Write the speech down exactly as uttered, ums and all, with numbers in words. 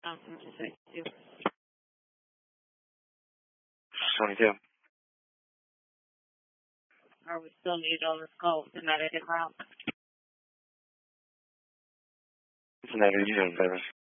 Thompson to sixty-two. twenty-two. Are we still needed on this call with Connecticut route? Connecticut, you service.